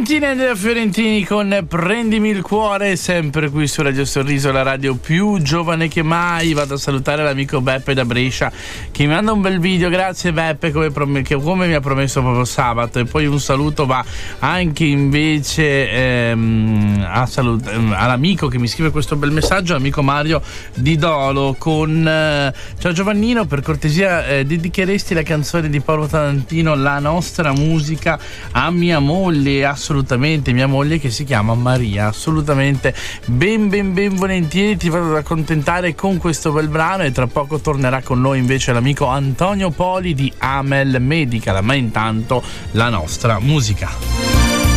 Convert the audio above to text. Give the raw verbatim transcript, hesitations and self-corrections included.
Fiorentina e Fiorentini con Prendimi il cuore, sempre qui su Radio Sorriso, la radio più giovane che mai. Vado a salutare l'amico Beppe da Brescia che mi manda un bel video. Grazie Beppe, come, prom- che come mi ha promesso proprio sabato. E poi un saluto va anche invece ehm, a salut- all'amico che mi scrive questo bel messaggio, l'amico Mario di Dolo con eh, ciao Giovannino, per cortesia eh, dedicheresti la canzone di Paolo Tarantino, La nostra musica, a mia moglie? Assolutamente, mia moglie, che si chiama Maria. Assolutamente, ben ben ben volentieri, ti vado ad accontentare con questo bel brano e tra poco tornerà con noi invece l'amico Antonio Poli di Amel Medical, ma intanto la nostra musica.